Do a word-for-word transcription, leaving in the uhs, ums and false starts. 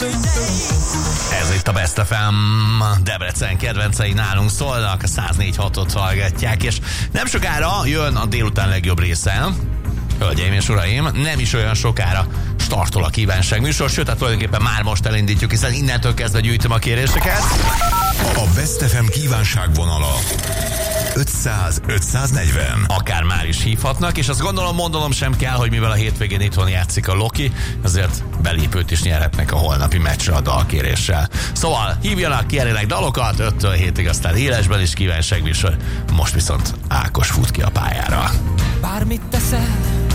Ez itt a Best ef em, Debrecen kedvencei nálunk szólnak, a száz négy hatot hallgatják, és nem sokára jön a délután legjobb része. Hölgyeim és uraim, nem is olyan sokára startol a kívánság műsor, sőt, hát tulajdonképpen már most elindítjuk, hiszen innentől kezdve gyűjtöm a kéréseket. A Best ef em kívánságvonala ötszáz ötszáznegyven. Akár már is hívhatnak, és azt gondolom, mondanom sem kell, hogy mivel a hétvégén itthon játszik a Loki, azért belépőt is nyerhetnek a holnapi meccsre a dalkéréssel. Szóval hívjanak, kérjenek dalokat, öttől hétig, aztán élesben is kívánságműsor. Most viszont Ákos fut ki a pályára. Bármit teszel,